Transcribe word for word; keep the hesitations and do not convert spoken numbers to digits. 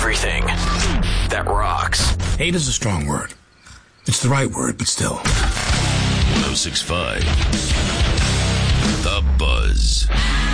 everything that rocks. Hate is a strong word. It's the right word, but still. one oh six point five The Buzz.